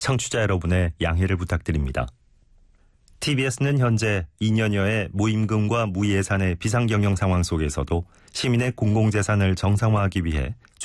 청취자 여러분의 양해를 부탁드립니다. TBS는 현재 2년여의 무임금과 무예산의 비상경영 상황 속에서도 시민의 공공재산을 정상화하기 위해